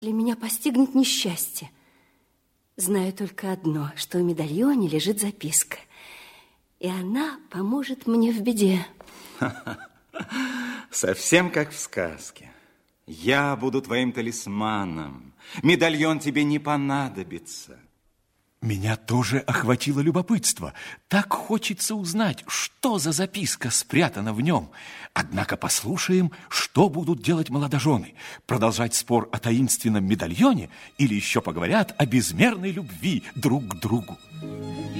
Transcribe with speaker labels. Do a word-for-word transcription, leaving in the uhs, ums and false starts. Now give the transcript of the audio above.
Speaker 1: Для меня постигнет несчастье. Знаю только одно, что в медальоне лежит записка, и она поможет мне в беде.
Speaker 2: Совсем как в сказке. Я буду твоим талисманом. Медальон тебе не понадобится.
Speaker 3: Меня тоже охватило любопытство. Так хочется узнать, что за записка спрятана в нем. Однако послушаем, что будут делать молодожены. Продолжать спор о таинственном медальоне или еще поговорят о безмерной любви друг к другу.